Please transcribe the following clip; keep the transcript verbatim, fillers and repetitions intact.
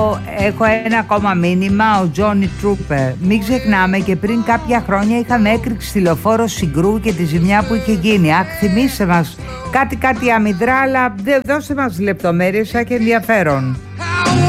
Έχω ένα ακόμα μήνυμα, ο Τζόνι Τρούπερ. Μην ξεχνάμε και πριν κάποια χρόνια είχαμε έκρηξη τηλεοφόρο Συγκρού και τη ζημιά που είχε γίνει. Αχ, θυμίστε μας κάτι κάτι αμυδρά, αλλά δώστε μας λεπτομέρειες, σαν και ενδιαφέρον.